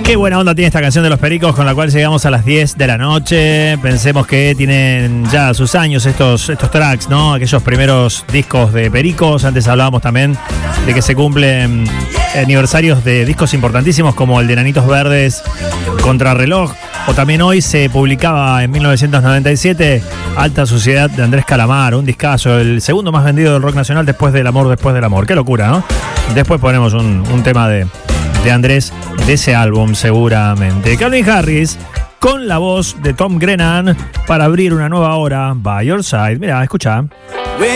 Qué buena onda tiene esta canción de Los Pericos, con la cual llegamos a las 10 de la noche. Pensemos que tienen ya sus años estos tracks, ¿no? Aquellos primeros discos de Pericos. Antes hablábamos también de que se cumplen aniversarios de discos importantísimos como el de Enanitos Verdes, Contrarreloj. O también hoy se publicaba en 1997 Alta Sociedad de Andrés Calamaro, un discazo, el segundo más vendido del rock nacional después del amor, después del amor. Qué locura, ¿no? Después ponemos un tema de Andrés de ese álbum seguramente. Calvin Harris con la voz de Tom Grennan para abrir una nueva hora. By Your Side. Mira, escucha.